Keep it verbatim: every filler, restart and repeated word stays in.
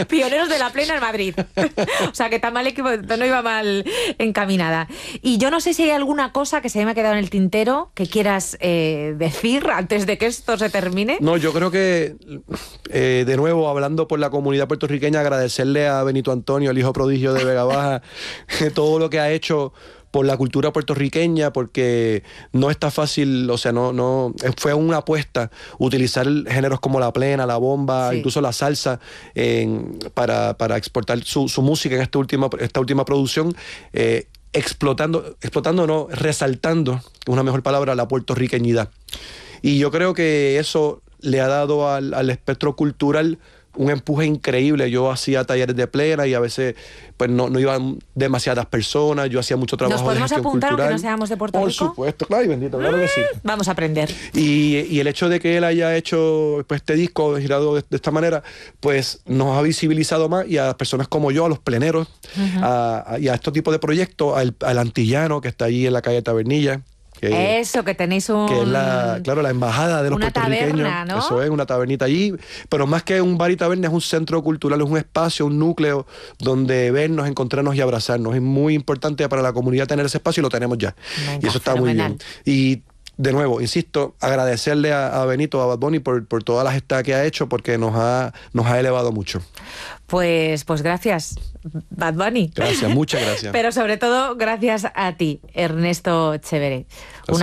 Pioneros de la plena en Madrid. O sea, que tan mal equipo, no iba mal encaminada. Y yo no sé si hay alguna cosa que se me ha quedado en el tintero que quieras eh, decir antes de que esto se termine. No, yo creo que, eh, de nuevo, hablando por la comunidad puertorriqueña, agradecerle a Benito Antonio, el hijo prodigio de Vega Baja, todo lo que ha hecho por la cultura puertorriqueña, porque no está fácil, o sea, no, no fue una apuesta utilizar géneros como la plena, la bomba, sí, incluso la salsa, en, para, para exportar su, su música en esta última, esta última producción, eh, explotando, explotando, no, resaltando, una mejor palabra, la puertorriqueñidad. Y yo creo que eso le ha dado al, al espectro cultural un empuje increíble. Yo hacía talleres de plena y a veces pues no, no iban demasiadas personas. Yo hacía mucho trabajo de gestión cultural. ¿Nos podemos apuntar aunque no seamos de Puerto Por Rico? Por supuesto, claro y bendito, claro que sí. Vamos a aprender. Y, y el hecho de que él haya hecho pues, este disco girado de, de esta manera, pues nos ha visibilizado más, y a personas como yo, a los pleneros, uh-huh, a, a, y a este tipo de proyectos, al, al antillano que está allí en la calle Tabernilla. Que, Eso, que tenéis un... Que es la, claro, la embajada de los una puertorriqueños. Taberna, ¿no? Eso es, una tabernita allí. Pero más que un bar y taberna, es un centro cultural, es un espacio, un núcleo donde vernos, encontrarnos y abrazarnos. Es muy importante para la comunidad tener ese espacio y lo tenemos ya. Venga, y eso está fenomenal. muy bien. Y de nuevo, insisto, agradecerle a, a Benito, a Bad Bunny por, por todas las gestas que ha hecho, porque nos ha, nos ha elevado mucho. Pues, pues gracias, Bad Bunny. Gracias, muchas gracias. Pero sobre todo, gracias a ti, Ernesto Cheveret. Una